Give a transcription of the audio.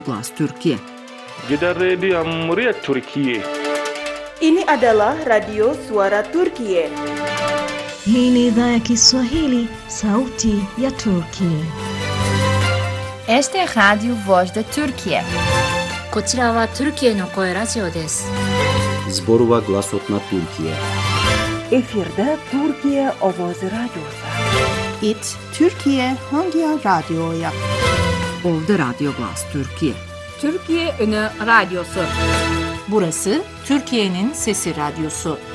Glas Türkiye. Gidan Rediyon Muryar Türkiye. Ini adalah Radio Suara Turkiye. Hii ni idhaa ya Kiswahili, sauti ya Turkiye. Este é Radio Voz da Turkiye. こちらはトルキエの声ラジオです。 Zborova Glasotna Türkiye. Efirde Türkiye Ovozi Radyosu. İT Türkiye Hangi Radyo'ya? Ovda Radyo Glas Türkiye. Türkiye Ünü Radyosu. Burası Türkiye'nin Sesi Radyosu.